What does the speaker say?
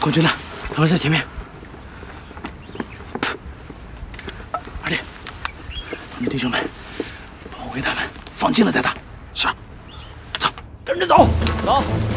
空军呢？他们在前面。二弟，他们弟兄们，包围他们，放近了再打。是。走，跟着走。走。